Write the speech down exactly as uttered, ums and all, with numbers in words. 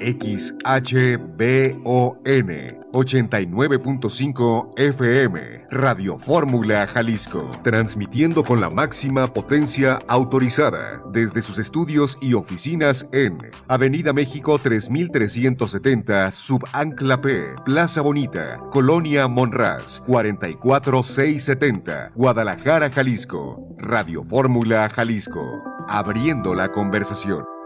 X H B O N ochenta y nueve punto cinco F M, Radio Fórmula Jalisco, transmitiendo con la máxima potencia autorizada desde sus estudios y oficinas en Avenida México tres mil trescientos setenta, Subancla P, Plaza Bonita, Colonia Monraz, cuarenta y cuatro mil seiscientos setenta, Guadalajara, Jalisco. Radio Fórmula Jalisco, abriendo la conversación.